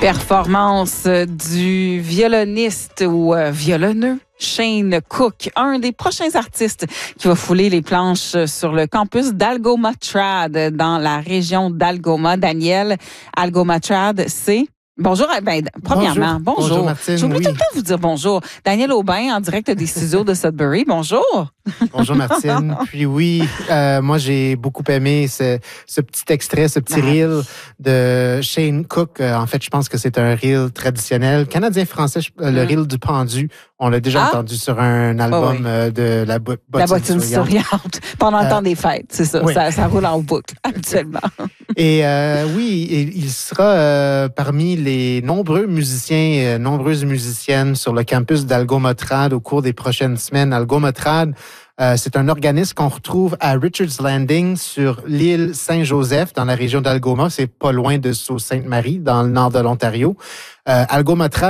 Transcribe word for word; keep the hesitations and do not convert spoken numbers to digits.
Performance du violoniste ou euh, violonneux Shane Cook, un des prochains artistes qui va fouler les planches sur le campus d'Algoma Trad dans la région d'Algoma. Daniel, Algoma Trad, c'est... Bonjour, ben, premièrement, bonjour. Bonjour, Martine. J'oublie oui. tout le temps de vous dire bonjour. Daniel Aubin, en direct des studios de Sudbury. Bonjour. Bonjour, Martine. Puis oui, euh, moi, j'ai beaucoup aimé ce, ce petit extrait, ce petit Ah. reel de Shane Cook. Euh, en fait, je pense que c'est un reel traditionnel canadien-français, le Mm. reel du pendu. On l'a déjà Ah. entendu sur un album Oh, oui. euh, de la bo- bottine, La bottine souriante. souriante. Pendant le Euh, temps des fêtes, c'est ça. oui. ça. Ça roule en boucle, habituellement. Et euh, oui, il il sera euh, parmi les nombreux musiciens, euh, nombreuses musiciennes sur le campus d'Algoma Trad au cours des prochaines semaines. Algoma Trad, euh, c'est un organisme qu'on retrouve à Richards Landing sur l'île Saint-Joseph dans la région d'Algoma. C'est pas loin de Sault-Sainte-Marie, dans le nord de l'Ontario. Euh, Algoma Trad